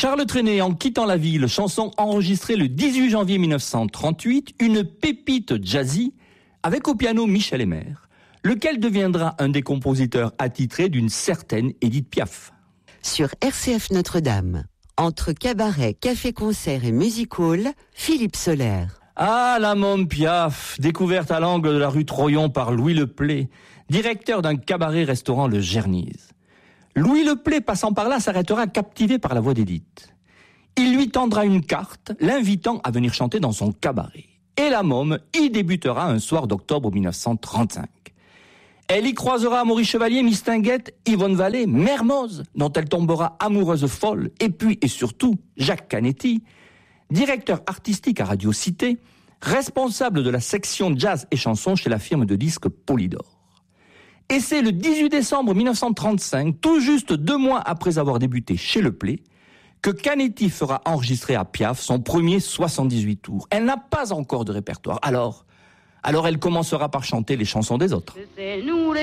Charles Trenet, en quittant la ville, chanson enregistrée le 18 janvier 1938, une pépite jazzy avec au piano Michel Eymer, lequel deviendra un des compositeurs attitrés d'une certaine Édith Piaf. Sur RCF Notre-Dame, entre cabaret, café-concert et music hall, Philippe Soler. Ah, la môme Piaf, découverte à l'angle de la rue Troyon par Louis Leplay, directeur d'un cabaret-restaurant Le Gernise. Louis Leplay, passant par là, s'arrêtera captivé par la voix d'Édith. Il lui tendra une carte, l'invitant à venir chanter dans son cabaret. Et la môme y débutera un soir d'octobre 1935. Elle y croisera Maurice Chevalier, Mistinguett, Yvonne Vallée, Mermoz, dont elle tombera amoureuse folle, et puis et surtout Jacques Canetti, directeur artistique à Radio Cité, responsable de la section jazz et chansons chez la firme de disques Polydor. Et c'est le 18 décembre 1935, tout juste 2 mois après avoir débuté chez Leplay, que Canetti fera enregistrer à Piaf son premier 78 tours. Elle n'a pas encore de répertoire. Alors elle commencera par chanter les chansons des autres.